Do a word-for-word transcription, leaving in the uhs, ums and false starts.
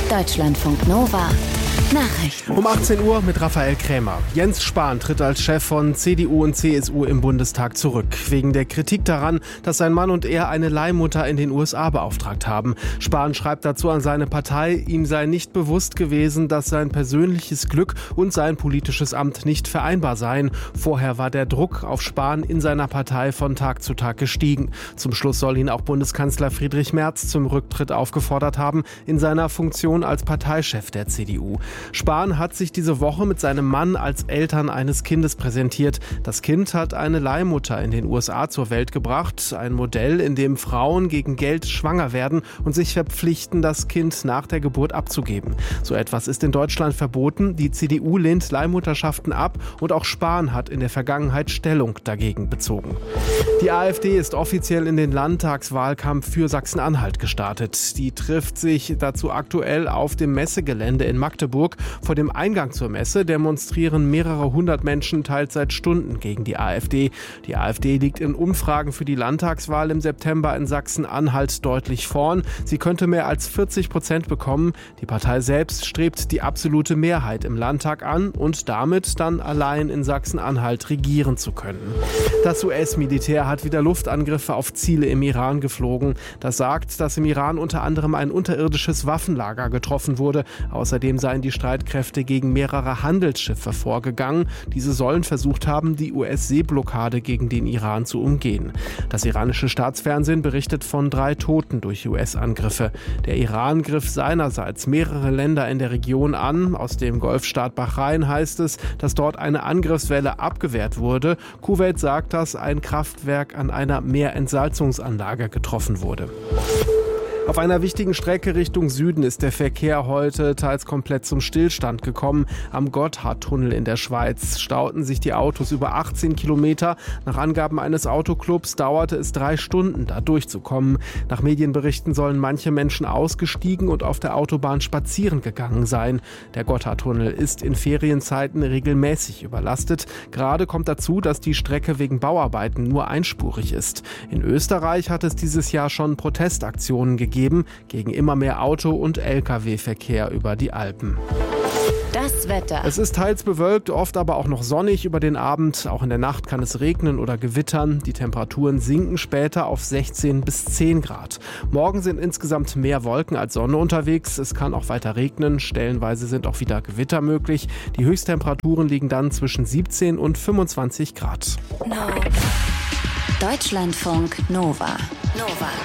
Deutschlandfunk Nova. Nachrichten. Um achtzehn Uhr mit Raphael Krämer. Jens Spahn tritt als Chef von C D U und C S U im Bundestag zurück. Wegen der Kritik daran, dass sein Mann und er eine Leihmutter in den U S A beauftragt haben. Spahn schreibt dazu an seine Partei, ihm sei nicht bewusst gewesen, dass sein persönliches Glück und sein politisches Amt nicht vereinbar seien. Vorher war der Druck auf Spahn in seiner Partei von Tag zu Tag gestiegen. Zum Schluss soll ihn auch Bundeskanzler Friedrich Merz zum Rücktritt aufgefordert haben, in seiner Funktion als Parteichef der C D U. Spahn hat sich diese Woche mit seinem Mann als Eltern eines Kindes präsentiert. Das Kind hat eine Leihmutter in den U S A zur Welt gebracht. Ein Modell, in dem Frauen gegen Geld schwanger werden und sich verpflichten, das Kind nach der Geburt abzugeben. So etwas ist in Deutschland verboten. Die C D U lehnt Leihmutterschaften ab und auch Spahn hat in der Vergangenheit Stellung dagegen bezogen. Die AfD ist offiziell in den Landtagswahlkampf für Sachsen-Anhalt gestartet. Die trifft sich dazu aktuell auf dem Messegelände in Magdeburg. Vor dem Eingang zur Messe demonstrieren mehrere hundert Menschen teils seit Stunden gegen die AfD. Die AfD liegt in Umfragen für die Landtagswahl im September in Sachsen-Anhalt deutlich vorn. Sie könnte mehr als vierzig Prozent bekommen. Die Partei selbst strebt die absolute Mehrheit im Landtag an und damit dann allein in Sachsen-Anhalt regieren zu können. Das U S-Militär hat wieder Luftangriffe auf Ziele im Iran geflogen. Das sagt, dass im Iran unter anderem ein unterirdisches Waffenlager getroffen wurde. Außerdem seien die Streitkräfte gegen mehrere Handelsschiffe vorgegangen. Diese sollen versucht haben, die U S-Seeblockade gegen den Iran zu umgehen. Das iranische Staatsfernsehen berichtet von drei Toten durch U S-Angriffe. Der Iran griff seinerseits mehrere Länder in der Region an. Aus dem Golfstaat Bahrain heißt es, dass dort eine Angriffswelle abgewehrt wurde. Kuwait sagt, dass ein Kraftwerk an einer Meerentsalzungsanlage getroffen wurde. Auf einer wichtigen Strecke Richtung Süden ist der Verkehr heute teils komplett zum Stillstand gekommen. Am Gotthardtunnel in der Schweiz stauten sich die Autos über achtzehn Kilometer. Nach Angaben eines Autoclubs dauerte es drei Stunden, da durchzukommen. Nach Medienberichten sollen manche Menschen ausgestiegen und auf der Autobahn spazieren gegangen sein. Der Gotthardtunnel ist in Ferienzeiten regelmäßig überlastet. Gerade kommt dazu, dass die Strecke wegen Bauarbeiten nur einspurig ist. In Österreich hat es dieses Jahr schon Protestaktionen gegeben. gegen immer mehr Auto- und L K W-Verkehr über die Alpen. Das Wetter. Es ist teils bewölkt, oft aber auch noch sonnig über den Abend. Auch in der Nacht kann es regnen oder gewittern. Die Temperaturen sinken später auf sechzehn bis zehn Grad. Morgen sind insgesamt mehr Wolken als Sonne unterwegs. Es kann auch weiter regnen. Stellenweise sind auch wieder Gewitter möglich. Die Höchsttemperaturen liegen dann zwischen siebzehn und fünfundzwanzig Grad. No. Deutschlandfunk Nova. Nova.